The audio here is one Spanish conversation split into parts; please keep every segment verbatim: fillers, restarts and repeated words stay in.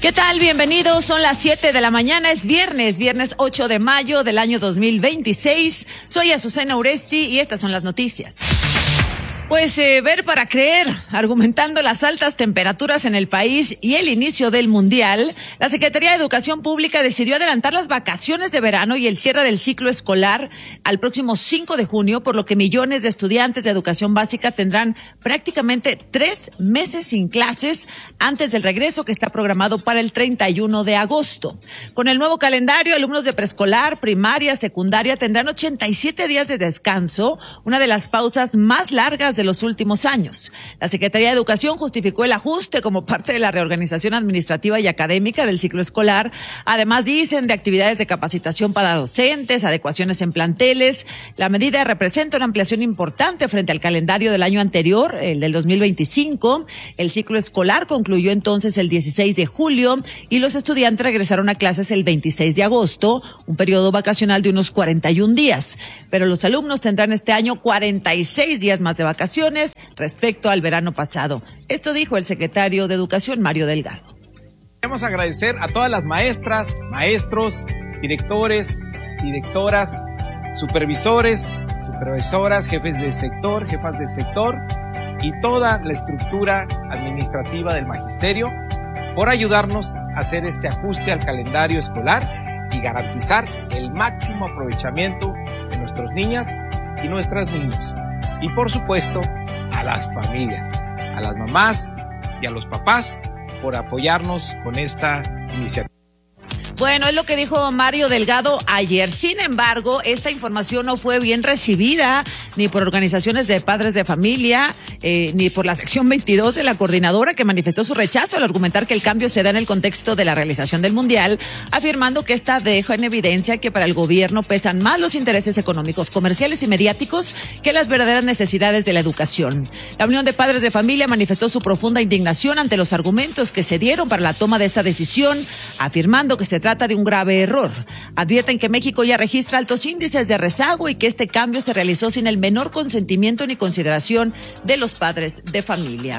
¿Qué tal? Bienvenidos, son las siete de la mañana, es viernes, viernes ocho de mayo del año dos mil veintiséis. Soy Azucena Uresti y estas son las noticias. Pues eh, ver para creer, argumentando las altas temperaturas en el país y el inicio del Mundial, la Secretaría de Educación Pública decidió adelantar las vacaciones de verano y el cierre del ciclo escolar al próximo cinco de junio, por lo que millones de estudiantes de educación básica tendrán prácticamente tres meses sin clases antes del regreso que está programado para el treinta y uno de agosto. Con el nuevo calendario, alumnos de preescolar, primaria, secundaria tendrán ochenta y siete días de descanso, una de las pausas más largas de los últimos años. La Secretaría de Educación justificó el ajuste como parte de la reorganización administrativa y académica del ciclo escolar. Además, dicen de actividades de capacitación para docentes, adecuaciones en planteles. La medida representa una ampliación importante frente al calendario del año anterior, el del dos mil veinticinco. El ciclo escolar concluyó entonces el dieciséis de julio y los estudiantes regresaron a clases el veintiséis de agosto, un periodo vacacional de unos cuarenta y un días. Pero los alumnos tendrán este año cuarenta y seis días más de vacaciones respecto al verano pasado. Esto dijo el secretario de Educación, Mario Delgado. Queremos agradecer a todas las maestras, maestros, directores, directoras, supervisores, supervisoras, jefes de sector, jefas de sector y toda la estructura administrativa del magisterio por ayudarnos a hacer este ajuste al calendario escolar y garantizar el máximo aprovechamiento de nuestras niñas y nuestros niños. Y por supuesto, a las familias, a las mamás y a los papás por apoyarnos con esta iniciativa. Bueno, es lo que dijo Mario Delgado ayer. Sin embargo, esta información no fue bien recibida ni por organizaciones de padres de familia, eh, ni por la sección veintidós de la coordinadora, que manifestó su rechazo al argumentar que el cambio se da en el contexto de la realización del Mundial, afirmando que esta deja en evidencia que para el gobierno pesan más los intereses económicos, comerciales y mediáticos que las verdaderas necesidades de la educación. La Unión de Padres de Familia manifestó su profunda indignación ante los argumentos que se dieron para la toma de esta decisión, afirmando que se trata de un grave error. Advierten que México ya registra altos índices de rezago y que este cambio se realizó sin el menor consentimiento ni consideración de los padres de familia.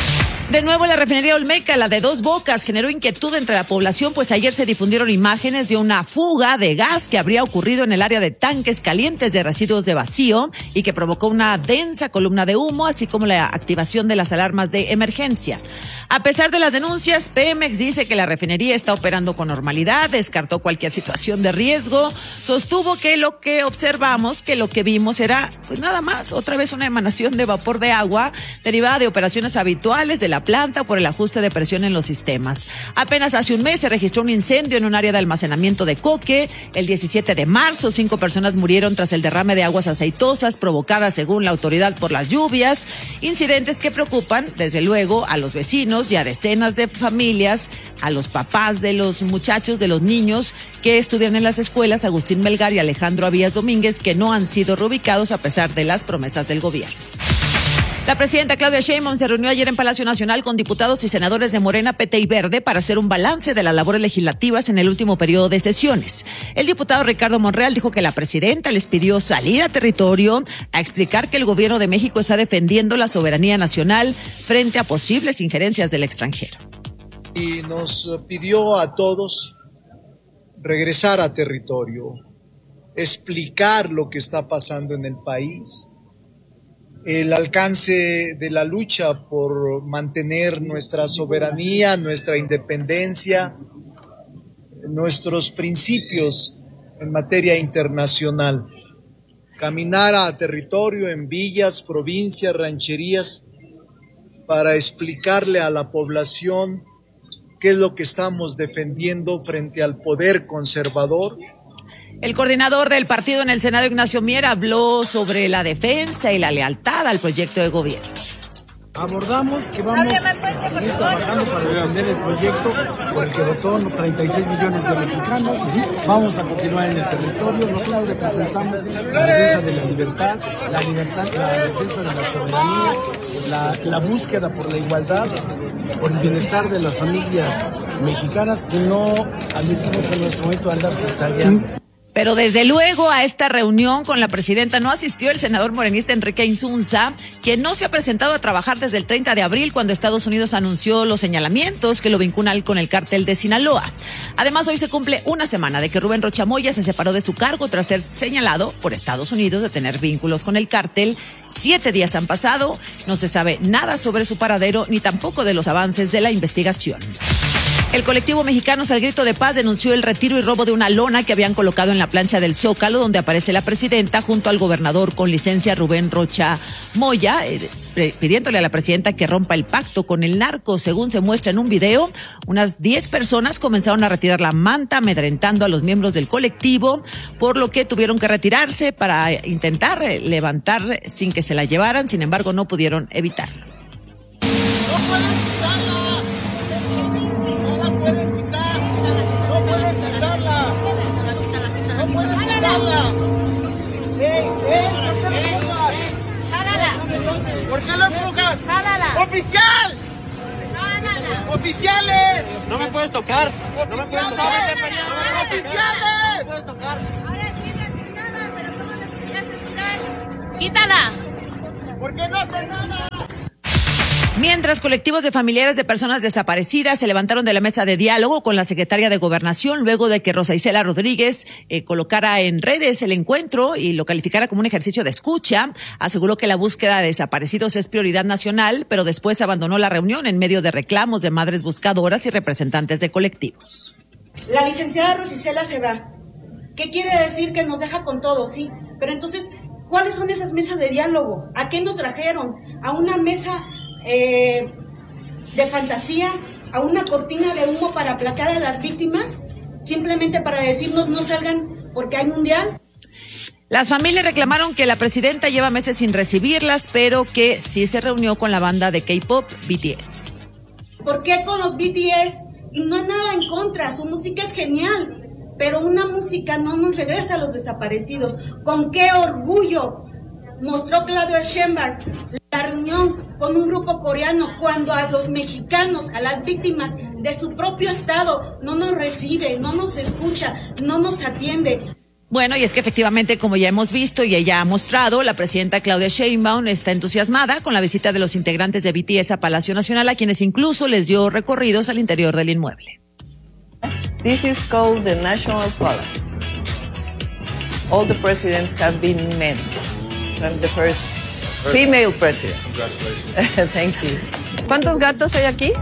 De nuevo, la refinería Olmeca, la de Dos Bocas, generó inquietud entre la población, pues ayer se difundieron imágenes de una fuga de gas que habría ocurrido en el área de tanques calientes de residuos de vacío y que provocó una densa columna de humo, así como la activación de las alarmas de emergencia. A pesar de las denuncias, Pemex dice que la refinería está operando con normalidad, descartó cualquier situación de riesgo, sostuvo que lo que observamos, que lo que vimos era, pues nada más, otra vez una emanación de vapor de agua derivada de operaciones habituales de la planta por el ajuste de presión en los sistemas. Apenas hace un mes se registró un incendio en un área de almacenamiento de Coque. El diecisiete de marzo, cinco personas murieron tras el derrame de aguas aceitosas provocadas, según la autoridad, por las lluvias. Incidentes que preocupan, desde luego, a los vecinos y a decenas de familias, a los papás de los muchachos, de los niños que estudian en las escuelas Agustín Melgar y Alejandro Avías Domínguez, que no han sido reubicados a pesar de las promesas del gobierno. La presidenta Claudia Sheinbaum se reunió ayer en Palacio Nacional con diputados y senadores de Morena, P T y Verde para hacer un balance de las labores legislativas en el último periodo de sesiones. El diputado Ricardo Monreal dijo que la presidenta les pidió salir a territorio a explicar que el gobierno de México está defendiendo la soberanía nacional frente a posibles injerencias del extranjero. Y nos pidió a todos regresar a territorio, explicar lo que está pasando en el país, el alcance de la lucha por mantener nuestra soberanía, nuestra independencia, nuestros principios en materia internacional. Caminar a territorio en villas, provincias, rancherías, para explicarle a la población qué es lo que estamos defendiendo frente al poder conservador. El coordinador del partido en el Senado, Ignacio Mier, habló sobre la defensa y la lealtad al proyecto de gobierno. Abordamos que vamos a seguir trabajando para defender el proyecto por el que votó treinta y seis millones de mexicanos. Vamos a continuar en el territorio. Nosotros representamos la defensa de la libertad, la libertad, la defensa de la soberanía, la, la búsqueda por la igualdad, por el bienestar de las familias mexicanas, y no admitimos en nuestro momento andar zigzagueando. Pero desde luego a esta reunión con la presidenta no asistió el senador morenista Enrique Insunza, quien no se ha presentado a trabajar desde el treinta de abril, cuando Estados Unidos anunció los señalamientos que lo vinculan con el cártel de Sinaloa. Además, hoy se cumple una semana de que Rubén Rocha Moya se separó de su cargo tras ser señalado por Estados Unidos de tener vínculos con el cártel. Siete días han pasado, no se sabe nada sobre su paradero ni tampoco de los avances de la investigación. El colectivo Mexicanos al Grito de Paz denunció el retiro y robo de una lona que habían colocado en la plancha del Zócalo, donde aparece la presidenta junto al gobernador con licencia Rubén Rocha Moya, eh, pidiéndole a la presidenta que rompa el pacto con el narco. Según se muestra en un video, unas diez personas comenzaron a retirar la manta, amedrentando a los miembros del colectivo, por lo que tuvieron que retirarse para intentar levantar sin que se la llevaran. Sin embargo, no pudieron evitarlo. ¿Por qué lo empujas? ¡Oficial! ¡Oficiales! No me puedes tocar. No me puedes tocar. ¡Oficiales! No me puedes tocar. Ahora sí es asignada, pero ¿cómo le querías quitar? ¡Quítala! ¿Por qué no haces nada? Mientras colectivos de familiares de personas desaparecidas se levantaron de la mesa de diálogo con la secretaria de Gobernación luego de que Rosa Isela Rodríguez eh, colocara en redes el encuentro y lo calificara como un ejercicio de escucha, aseguró que la búsqueda de desaparecidos es prioridad nacional, pero después abandonó la reunión en medio de reclamos de madres buscadoras y representantes de colectivos. La licenciada Rosa Isela se va. ¿Qué quiere decir? Que nos deja con todo, sí. Pero entonces, ¿cuáles son esas mesas de diálogo? ¿A qué nos trajeron? ¿A una mesa Eh, de fantasía, a una cortina de humo para aplacar a las víctimas, simplemente para decirnos no salgan porque hay mundial? Las familias reclamaron que la presidenta lleva meses sin recibirlas, pero que sí se reunió con la banda de K-pop B T S. ¿Por qué con los B T S? Y no hay nada en contra, su música es genial, pero una música no nos regresa a los desaparecidos. ¿Con qué orgullo mostró Claudia Sheinbaum la reunión con un grupo coreano cuando a los mexicanos, a las víctimas de su propio estado, no nos recibe, no nos escucha, no nos atiende? Bueno, y es que efectivamente, como ya hemos visto y ella ha mostrado, la presidenta Claudia Sheinbaum está entusiasmada con la visita de los integrantes de B T S a Palacio Nacional, a quienes incluso les dio recorridos al interior del inmueble. This is called the National Palace. All the presidents have been men. I'm the first female president. Congratulations. Thank you. ¿Cuántos gatos hay aquí?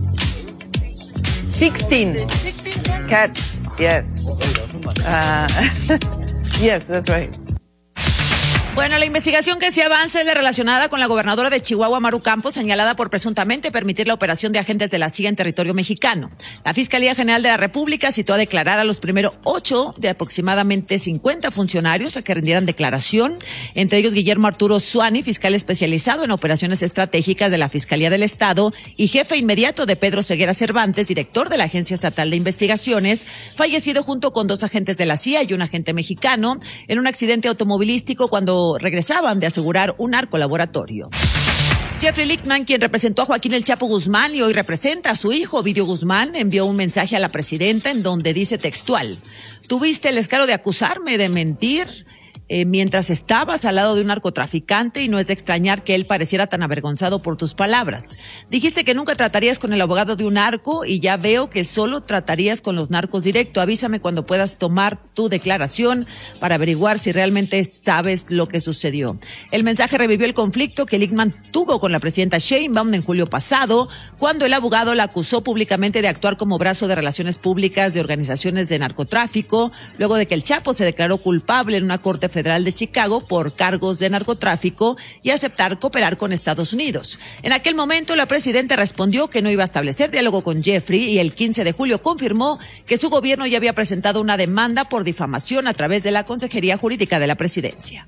Sixteen. Cats. Yes. Uh, yes, that's right. Bueno, la investigación que sí avanza es la relacionada con la gobernadora de Chihuahua, Maru Campos, señalada por presuntamente permitir la operación de agentes de la C I A en territorio mexicano. La Fiscalía General de la República citó a declarar a los primeros ocho de aproximadamente cincuenta funcionarios a que rindieran declaración, entre ellos Guillermo Arturo Suani, fiscal especializado en operaciones estratégicas de la Fiscalía del Estado y jefe inmediato de Pedro Ceguera Cervantes, director de la Agencia Estatal de Investigaciones, fallecido junto con dos agentes de la C I A y un agente mexicano en un accidente automovilístico cuando regresaban de asegurar un narcolaboratorio. Jeffrey Lichtman, quien representó a Joaquín El Chapo Guzmán y hoy representa a su hijo Ovidio Guzmán, envió un mensaje a la presidenta en donde dice textual: tuviste el descaro de acusarme de mentir eh, mientras estabas al lado de un narcotraficante y no es de extrañar que él pareciera tan avergonzado por tus palabras. Dijiste que nunca tratarías con el abogado de un narco y ya veo que solo tratarías con los narcos directo. Avísame cuando puedas tomar tu declaración para averiguar si realmente sabes lo que sucedió. El mensaje revivió el conflicto que Lichtman tuvo con la presidenta Sheinbaum en julio pasado, cuando el abogado la acusó públicamente de actuar como brazo de relaciones públicas de organizaciones de narcotráfico, luego de que el Chapo se declaró culpable en una corte federal de Chicago por cargos de narcotráfico y aceptar cooperar con Estados Unidos. En aquel momento, la presidenta respondió que no iba a establecer diálogo con Jeffrey y el quince de julio confirmó que su gobierno ya había presentado una demanda por difamación a través de la Consejería Jurídica de la Presidencia.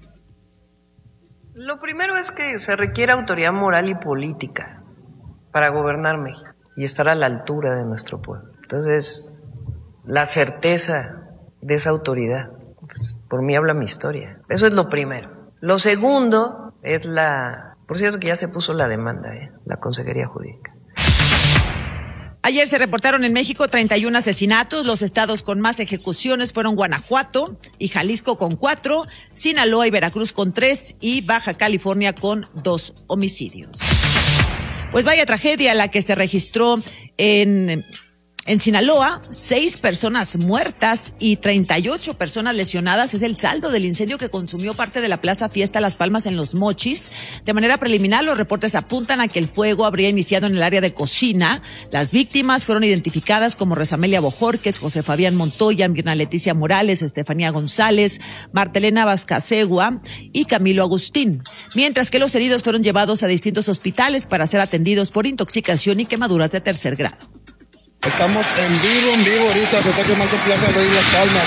Lo primero es que se requiere autoridad moral y política para gobernar México y estar a la altura de nuestro pueblo. Entonces, la certeza de esa autoridad, pues, por mí habla mi historia. Eso es lo primero. Lo segundo es la... Por cierto que ya se puso la demanda, ¿eh? La Consejería Jurídica. Ayer se reportaron en México treinta y uno asesinatos. Los estados con más ejecuciones fueron Guanajuato y Jalisco con cuatro, Sinaloa y Veracruz con tres y Baja California con dos homicidios. Pues vaya tragedia la que se registró en... En Sinaloa, seis personas muertas y treinta y ocho personas lesionadas es el saldo del incendio que consumió parte de la Plaza Fiesta Las Palmas en Los Mochis. De manera preliminar, los reportes apuntan a que el fuego habría iniciado en el área de cocina. Las víctimas fueron identificadas como Rosamelia Bojorques, José Fabián Montoya, Mirna Leticia Morales, Estefanía González, Martelena Vascasegua y Camilo Agustín. Mientras que los heridos fueron llevados a distintos hospitales para ser atendidos por intoxicación y quemaduras de tercer grado. Estamos en vivo, en vivo ahorita, se está quemando Plaza de Las Palmas.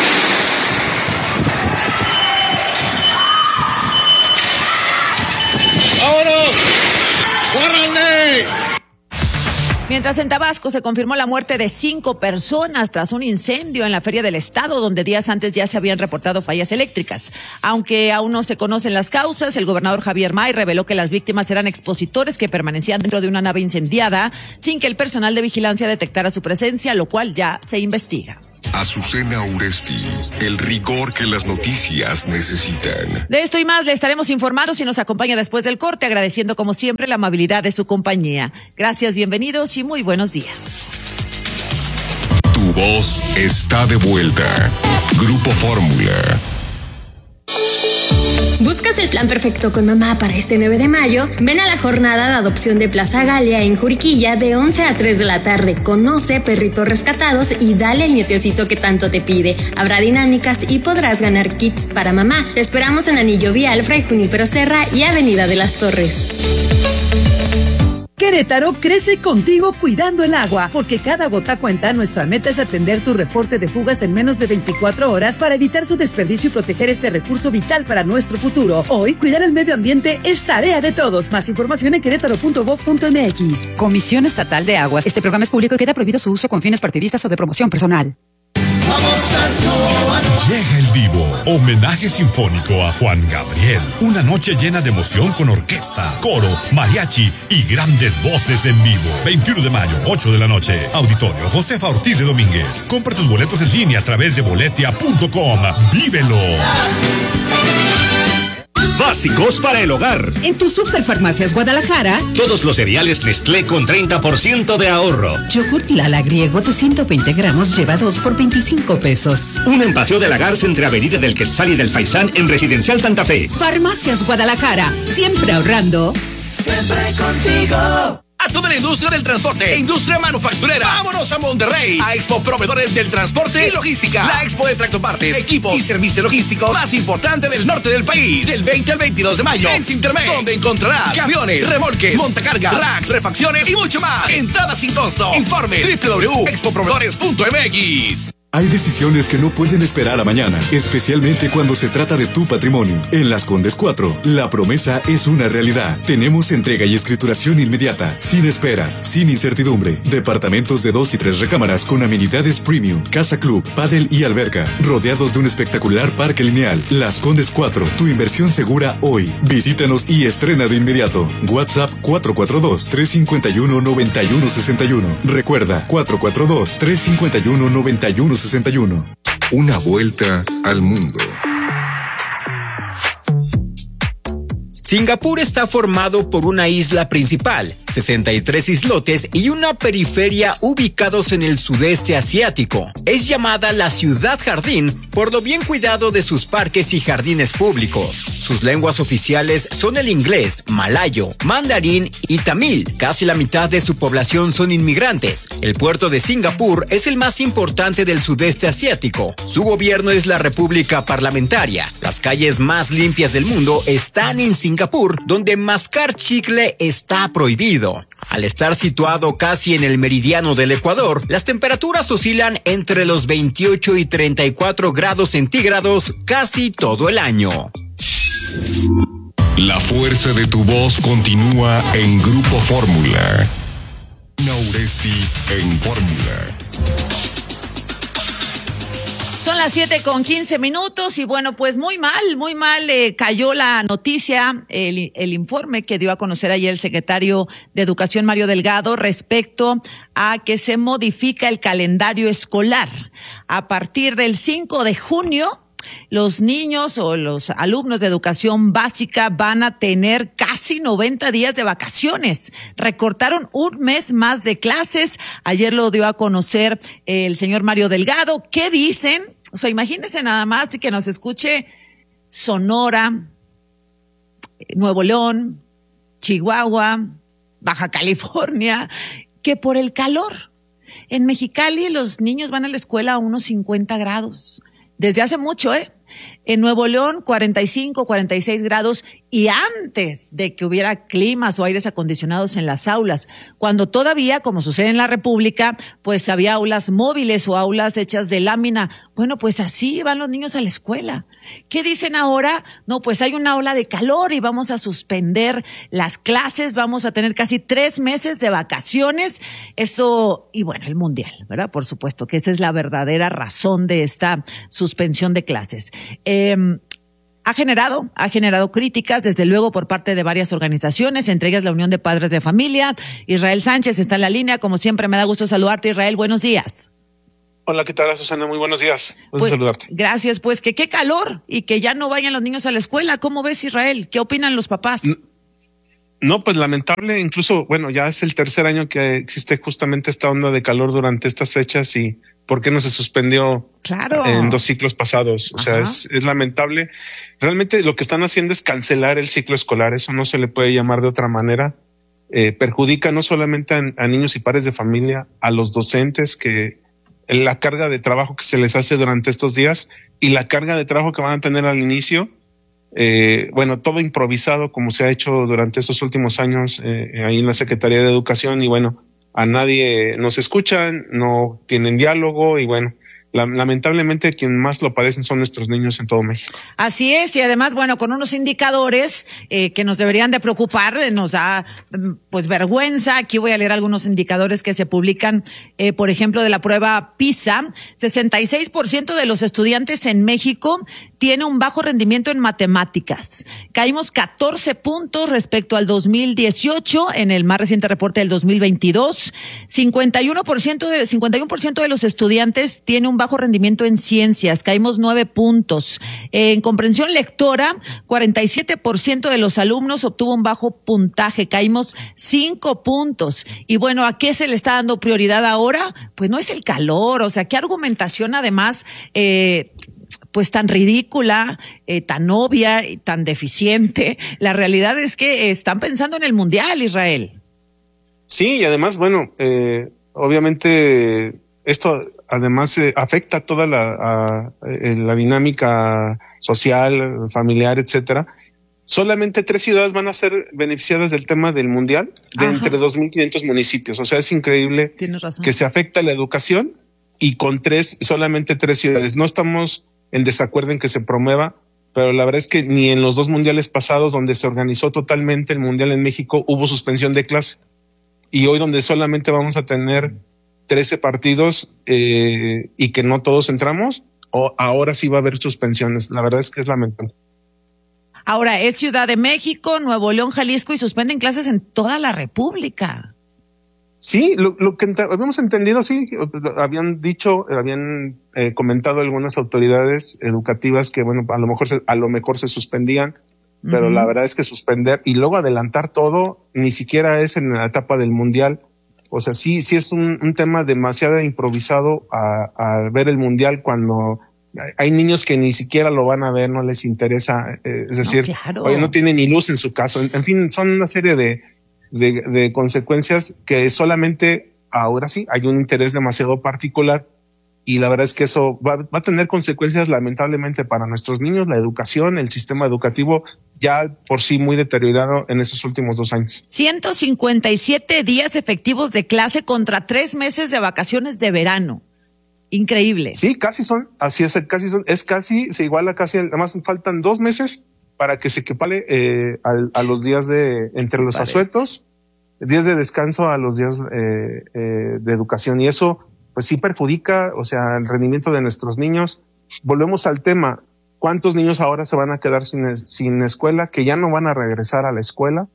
¡Vámonos! ¡Córranle! Mientras en Tabasco se confirmó la muerte de cinco personas tras un incendio en la Feria del Estado, donde días antes ya se habían reportado fallas eléctricas. Aunque aún no se conocen las causas, el gobernador Javier May reveló que las víctimas eran expositores que permanecían dentro de una nave incendiada sin que el personal de vigilancia detectara su presencia, lo cual ya se investiga. Azucena Uresti, el rigor que las noticias necesitan. De esto y más le estaremos informando si nos acompaña después del corte, agradeciendo como siempre la amabilidad de su compañía. Gracias, bienvenidos y muy buenos días. Tu voz está de vuelta. Grupo Fórmula. ¿Buscas el plan perfecto con mamá para este nueve de mayo? Ven a la jornada de adopción de Plaza Galia en Juriquilla de once a tres de la tarde. Conoce perritos rescatados y dale el nietecito que tanto te pide. Habrá dinámicas y podrás ganar kits para mamá. Te esperamos en Anillo Vial, Fray Junípero Serra y Avenida de las Torres. Querétaro crece contigo cuidando el agua, porque cada gota cuenta. Nuestra meta es atender tu reporte de fugas en menos de veinticuatro horas para evitar su desperdicio y proteger este recurso vital para nuestro futuro. Hoy, cuidar el medio ambiente es tarea de todos. Más información en querétaro punto gov punto m x. Comisión Estatal de Aguas. Este programa es público y queda prohibido su uso con fines partidistas o de promoción personal. Llega el Vivo, homenaje sinfónico a Juan Gabriel. Una noche llena de emoción con orquesta, coro, mariachi y grandes voces en vivo. veintiuno de mayo, ocho de la noche. Auditorio Josefa Ortiz de Domínguez. Compra tus boletos en línea a través de boletia punto com. ¡Vívelo! Básicos para el hogar. En tu Superfarmacias Guadalajara, todos los cereales Nestlé con treinta por ciento de ahorro. Yogurt Lala griego de ciento veinte gramos lleva dos por veinticinco pesos. Uno en Paseo de la Garza entre Avenida del Quetzal y del Faisán en Residencial Santa Fe. Farmacias Guadalajara, siempre ahorrando. Siempre contigo. A toda la industria del transporte e industria manufacturera. Vámonos a Monterrey, a Expo Proveedores del Transporte y Logística. La expo de tractopartes, equipos y servicios logísticos más importante del norte del país. Del veinte al veintidós de mayo en Cintermex, donde encontrarás camiones, remolques, montacargas, racks, refacciones y mucho más. Entrada sin costo. Informes doble u doble u doble u punto expo proveedores punto m x. Hay decisiones que no pueden esperar a mañana, especialmente cuando se trata de tu patrimonio. En Las Condes cuatro, la promesa es una realidad. Tenemos entrega y escrituración inmediata, sin esperas, sin incertidumbre. Departamentos de dos y tres recámaras con amenidades premium, casa club, pádel y alberca, rodeados de un espectacular parque lineal. Las Condes cuatro, tu inversión segura hoy. Visítanos y estrena de inmediato. WhatsApp cuatro cuatro dos, tres cinco uno, nueve uno seis uno. Recuerda, cuatro cuatro dos, tres cinco uno, nueve uno sesenta y uno. Una vuelta al mundo. Singapur está formado por una isla principal, sesenta y tres islotes y una periferia ubicados en el sudeste asiático. Es llamada la ciudad jardín por lo bien cuidado de sus parques y jardines públicos. Sus lenguas oficiales son el inglés, malayo, mandarín y tamil. Casi la mitad de su población son inmigrantes. El puerto de Singapur es el más importante del sudeste asiático. Su gobierno es la República Parlamentaria. Las calles más limpias del mundo están en Singapur. Singapur, donde mascar chicle está prohibido. Al estar situado casi en el meridiano del Ecuador, las temperaturas oscilan entre los veintiocho y treinta y cuatro grados centígrados casi todo el año. La fuerza de tu voz continúa en Grupo Fórmula. Uresti en Fórmula. Son las siete con quince minutos y bueno, pues muy mal, muy mal eh, cayó la noticia, el, el informe que dio a conocer ayer el secretario de Educación, Mario Delgado, respecto a que se modifica el calendario escolar. A partir del cinco de junio, los niños o los alumnos de educación básica van a tener casi noventa días de vacaciones. Recortaron un mes más de clases. Ayer lo dio a conocer el señor Mario Delgado. ¿Qué dicen? O sea, imagínense nada más y que nos escuche Sonora, Nuevo León, Chihuahua, Baja California, que por el calor. En Mexicali los niños van a la escuela a unos cincuenta grados. Desde hace mucho, ¿eh? En Nuevo León, cuarenta y cinco, cuarenta y seis grados, y antes de que hubiera climas o aires acondicionados en las aulas, cuando todavía, como sucede en la República, pues había aulas móviles o aulas hechas de lámina. Bueno, pues así van los niños a la escuela. ¿Qué dicen ahora? No, pues hay una ola de calor y vamos a suspender las clases, vamos a tener casi tres meses de vacaciones. Eso, y bueno, el mundial, ¿verdad? Por supuesto que esa es la verdadera razón de esta suspensión de clases. Eh, ha generado, ha generado críticas, desde luego, por parte de varias organizaciones, entre ellas la Unión de Padres de Familia. Israel Sánchez está en la línea, como siempre me da gusto saludarte, Israel, buenos días. Hola, ¿qué tal, Susana? Muy buenos días. Gusto pues, saludarte. Gracias, pues que qué calor y que ya no vayan los niños a la escuela. ¿Cómo ves, Israel? ¿Qué opinan los papás? No, no, pues lamentable, incluso, bueno, ya es el tercer año que existe justamente esta onda de calor durante estas fechas y ¿por qué no se suspendió claro. en dos ciclos pasados? O Ajá. sea, es, es lamentable. Realmente lo que están haciendo es cancelar el ciclo escolar, eso no se le puede llamar de otra manera. Eh, perjudica no solamente a, a niños y padres de familia, a los docentes que la carga de trabajo que se les hace durante estos días y la carga de trabajo que van a tener al inicio, eh, bueno, todo improvisado como se ha hecho durante estos últimos años eh, ahí en la Secretaría de Educación y bueno, a nadie nos escuchan, no tienen diálogo y bueno, la, lamentablemente quien más lo padecen son nuestros niños en todo México. Así es, y además, bueno, con unos indicadores eh, que nos deberían de preocupar, eh, nos da pues vergüenza. Aquí voy a leer algunos indicadores que se publican, eh, por ejemplo, de la prueba PISA. sesenta y seis por ciento de los estudiantes en México tiene un bajo rendimiento en matemáticas. Caímos catorce puntos respecto al dos mil dieciocho en el más reciente reporte del dos mil veintidós. cincuenta y uno por ciento de, cincuenta y uno por ciento de los estudiantes tiene un bajo rendimiento en ciencias. Caímos nueve puntos. En comprensión lectora, cuarenta y siete por ciento de los alumnos obtuvo un bajo puntaje. Caímos cinco puntos. Y bueno, ¿a qué se le está dando prioridad ahora? Pues no es el calor. O sea, ¿qué argumentación además eh, pues tan ridícula, eh, tan obvia y tan deficiente? La realidad es que están pensando en el mundial, Israel. Sí, y además, bueno, eh, obviamente esto además eh, afecta toda la, a, eh, la dinámica social, familiar, etcétera. Solamente tres ciudades van a ser beneficiadas del tema del mundial de Ajá. entre dos mil quinientos municipios. O sea, es increíble que se afecta la educación y con tres, solamente tres ciudades. No estamos en desacuerdo en que se promueva, pero la verdad es que ni en los dos mundiales pasados donde se organizó totalmente el mundial en México hubo suspensión de clase. Y hoy donde solamente vamos a tener trece partidos eh, y que no todos entramos, o ahora sí va a haber suspensiones. La verdad es que es lamentable. Ahora es Ciudad de México, Nuevo León, Jalisco y suspenden clases en toda la República. Sí, lo, lo que ent- habíamos entendido, sí, habían dicho, habían eh, comentado algunas autoridades educativas que, bueno, a lo mejor se, a lo mejor se suspendían, uh-huh. pero la verdad es que suspender y luego adelantar todo, ni siquiera es en la etapa del mundial. O sea, sí, sí es un, un tema demasiado improvisado a, a ver el mundial cuando hay niños que ni siquiera lo van a ver, no les interesa, eh, es decir, no, claro. oye, no tienen ni luz en su caso. En, en fin, son una serie de, de, de consecuencias que solamente ahora sí hay un interés demasiado particular y la verdad es que eso va, va a tener consecuencias lamentablemente para nuestros niños, la educación, el sistema educativo ya por sí muy deteriorado en esos últimos dos años. ciento cincuenta y siete días efectivos de clase contra tres meses de vacaciones de verano. Increíble. Sí, casi son, así es, casi son, es casi, se iguala casi, además faltan dos meses para que se equipale eh, a, a los días de, entre los asuetos, días de descanso a los días eh, eh, de educación y eso pues sí perjudica, o sea, el rendimiento de nuestros niños volvemos al tema, ¿cuántos niños ahora se van a quedar sin, sin escuela, que ya no van a regresar a la escuela?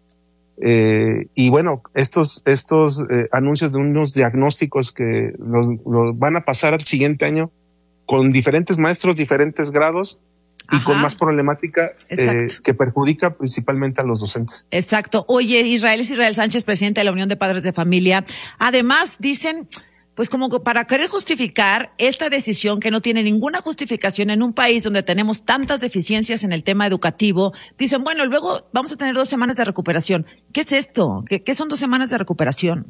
Eh, y bueno, estos, estos eh, anuncios de unos diagnósticos que los, los van a pasar al siguiente año con diferentes maestros, diferentes grados, y Ajá. con más problemática eh, que perjudica principalmente a los docentes. Exacto. Oye, Israel es Israel Sánchez, presidente de la Unión de Padres de Familia. Además, dicen, pues como para querer justificar esta decisión que no tiene ninguna justificación en un país donde tenemos tantas deficiencias en el tema educativo, dicen, bueno, luego vamos a tener dos semanas de recuperación. ¿Qué es esto? ¿Qué, qué son dos semanas de recuperación?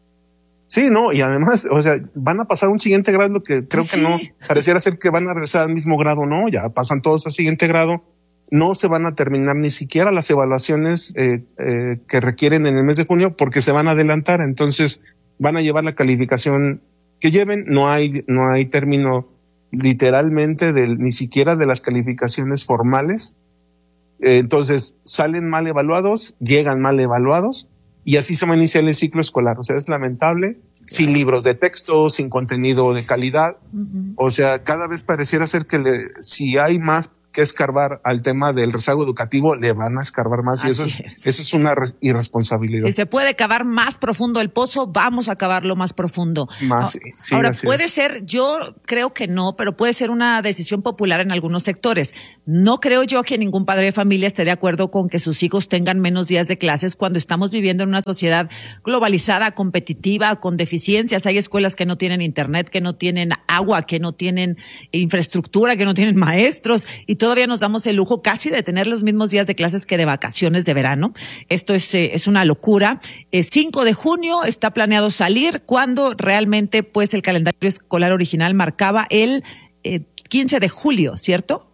Sí, no, y además, o sea, van a pasar a un siguiente grado que creo sí. que no, pareciera ser que van a regresar al mismo grado, no, ya pasan todos al siguiente grado, no se van a terminar ni siquiera las evaluaciones eh, eh, que requieren en el mes de junio porque se van a adelantar, entonces van a llevar la calificación que lleven, no hay, no hay término literalmente del, ni siquiera de las calificaciones formales, eh, entonces salen mal evaluados, llegan mal evaluados, y así se va a iniciar el ciclo escolar. O sea, es lamentable, claro. sin libros de texto, sin contenido de calidad. Uh-huh. O sea, cada vez pareciera ser que le, si hay más que escarbar al tema del rezago educativo, le van a escarbar más. Así y eso es, es. eso es una re- irresponsabilidad. Si se puede cavar más profundo el pozo, vamos a cavarlo más profundo. Más, sí, sí, Ahora, puede es. ser, yo creo que no, pero puede ser una decisión popular en algunos sectores. No creo yo que ningún padre de familia esté de acuerdo con que sus hijos tengan menos días de clases cuando estamos viviendo en una sociedad globalizada, competitiva, con deficiencias. Hay escuelas que no tienen internet, que no tienen agua, que no tienen infraestructura, que no tienen maestros, y todavía nos damos el lujo casi de tener los mismos días de clases que de vacaciones de verano. Esto es, eh, es una locura. El cinco de junio está planeado salir, cuando realmente pues el calendario escolar original marcaba el eh, quince de julio, ¿cierto?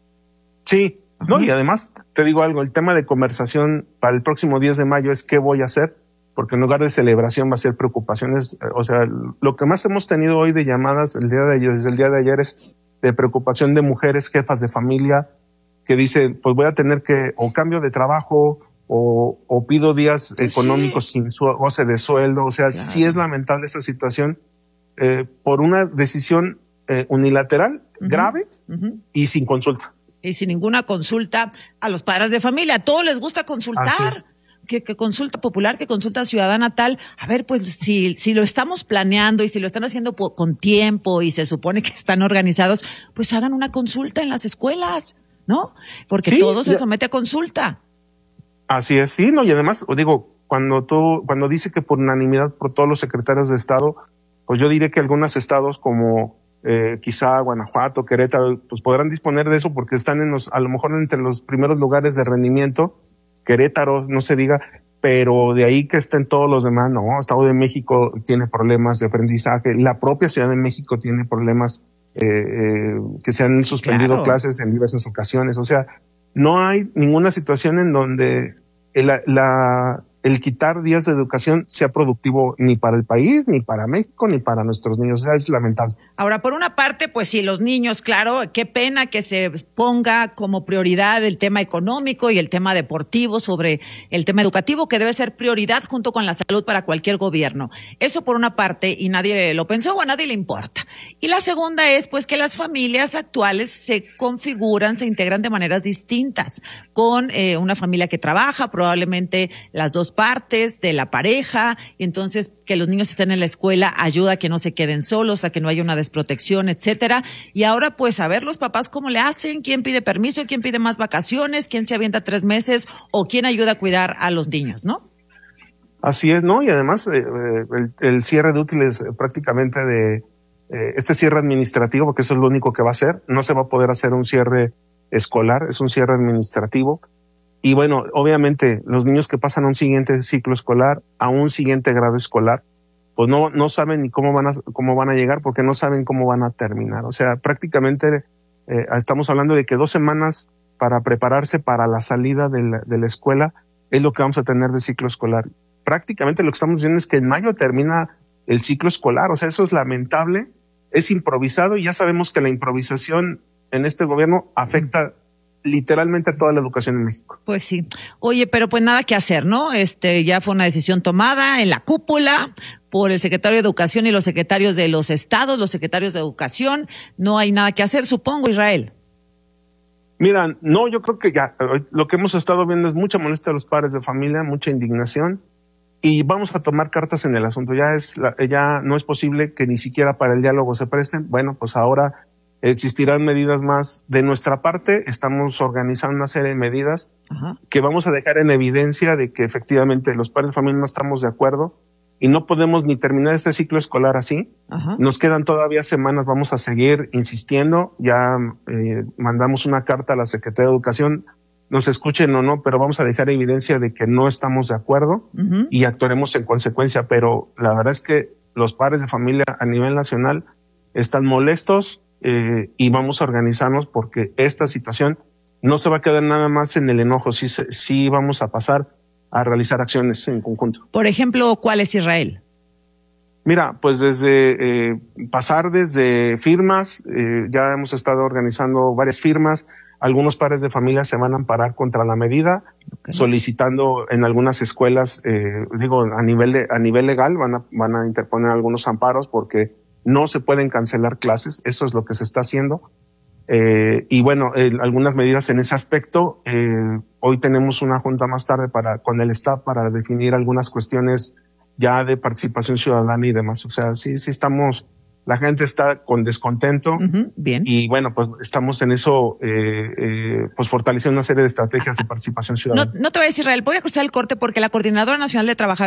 Sí, no, y además te digo algo, el tema de conversación para el próximo diez de mayo es qué voy a hacer, porque en lugar de celebración va a ser preocupaciones. O sea, lo que más hemos tenido hoy de llamadas el día de ayer, desde el día de ayer es de preocupación de mujeres, jefas de familia, que dicen, pues voy a tener que, o cambio de trabajo, o, o pido días pues económicos sí. sin su, goce de sueldo. O sea, claro. sí es lamentable esta situación, eh, por una decisión eh, unilateral, uh-huh. grave, uh-huh. y sin consulta. Y sin ninguna consulta a los padres de familia. A todos les gusta consultar. Que, que consulta popular, que consulta ciudadana tal. A ver, pues si, si lo estamos planeando y si lo están haciendo po- con tiempo y se supone que están organizados, pues hagan una consulta en las escuelas, ¿no? Porque sí, todo se ya. somete a consulta. Así es, sí, no, y además, digo, cuando tú, cuando dice que por unanimidad por todos los secretarios de Estado, pues yo diré que algunos estados como Eh, quizá Guanajuato, Querétaro, pues podrán disponer de eso porque están en los, a lo mejor entre los primeros lugares de rendimiento. Querétaro, no se diga, pero de ahí que estén todos los demás, no, Estado de México tiene problemas de aprendizaje, la propia Ciudad de México tiene problemas eh, eh, que se han suspendido claro. clases en diversas ocasiones. O sea, no hay ninguna situación en donde el, la, el quitar días de educación sea productivo ni para el país, ni para México, ni para nuestros niños. O sea, es lamentable. Ahora, por una parte, pues sí, los niños, claro, qué pena que se ponga como prioridad el tema económico y el tema deportivo sobre el tema educativo, que debe ser prioridad junto con la salud para cualquier gobierno. Eso por una parte, y nadie lo pensó o a nadie le importa. Y la segunda es, pues, que las familias actuales se configuran, se integran de maneras distintas, con eh, una familia que trabaja, probablemente las dos partes de la pareja, y entonces que los niños estén en la escuela ayuda a que no se queden solos, a que no haya una desprotección, etcétera. Y ahora pues a ver los papás cómo le hacen, quién pide permiso, quién pide más vacaciones, quién se avienta tres meses o quién ayuda a cuidar a los niños, ¿no? Así es, ¿no? Y además eh, el, el cierre de útiles eh, prácticamente de eh, este cierre administrativo, porque eso es lo único que va a hacer, no se va a poder hacer un cierre escolar, es un cierre administrativo. Y bueno, obviamente los niños que pasan a un siguiente ciclo escolar, a un siguiente grado escolar, pues no, no saben ni cómo van a, cómo van a llegar porque no saben cómo van a terminar. O sea, prácticamente eh, estamos hablando de que dos semanas para prepararse para la salida de la, de la escuela es lo que vamos a tener de ciclo escolar. Prácticamente lo que estamos viendo es que en mayo termina el ciclo escolar. O sea, eso es lamentable, es improvisado y ya sabemos que la improvisación en este gobierno afecta literalmente a toda la educación en México. Pues sí. Oye, pero pues nada que hacer, ¿no? Este, ya fue una decisión tomada en la cúpula por el secretario de Educación y los secretarios de los estados, los secretarios de Educación. No hay nada que hacer, supongo, Israel. Mira, no, yo creo que ya lo que hemos estado viendo es mucha molestia a los padres de familia, mucha indignación, y vamos a tomar cartas en el asunto. Ya es, ya no es posible que ni siquiera para el diálogo se presten. Bueno, pues ahora existirán medidas más de nuestra parte. Estamos organizando una serie de medidas Ajá. que vamos a dejar en evidencia de que efectivamente los padres de familia no estamos de acuerdo y no podemos ni terminar este ciclo escolar así. Ajá. Nos quedan todavía semanas, vamos a seguir insistiendo. Ya eh, mandamos una carta a la Secretaría de Educación, nos escuchen o no, pero vamos a dejar evidencia de que no estamos de acuerdo uh-huh. y actuaremos en consecuencia. Pero la verdad es que los padres de familia a nivel nacional están molestos eh, y vamos a organizarnos porque esta situación no se va a quedar nada más en el enojo, sí, sí vamos a pasar a realizar acciones en conjunto. Por ejemplo, ¿cuál es, Israel? Mira, pues desde eh, pasar desde firmas, eh, ya hemos estado organizando varias firmas, algunos padres de familia se van a amparar contra la medida, okay. solicitando en algunas escuelas, eh, digo, a nivel de, a nivel legal van a, van a interponer algunos amparos porque no se pueden cancelar clases, eso es lo que se está haciendo. Eh, y bueno, eh, algunas medidas en ese aspecto. Eh, hoy tenemos una junta más tarde para con el staff para definir algunas cuestiones ya de participación ciudadana y demás. O sea, sí, sí estamos, la gente está con descontento. Uh-huh, bien. Y bueno, pues estamos en eso, eh, eh, pues fortaleciendo una serie de estrategias de participación ciudadana. No, no te voy a decir, Israel, voy a cruzar el corte porque la Coordinadora Nacional de Trabajadores